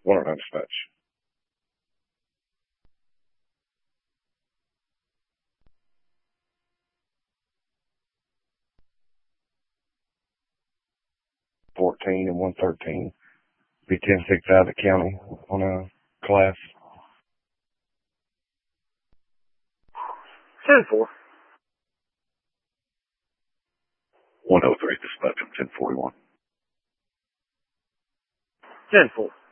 109 dispatch. $14 and $113. Be 10-6 out of the county on a class. 10-4. 103 dispatch on 1041. 10-4.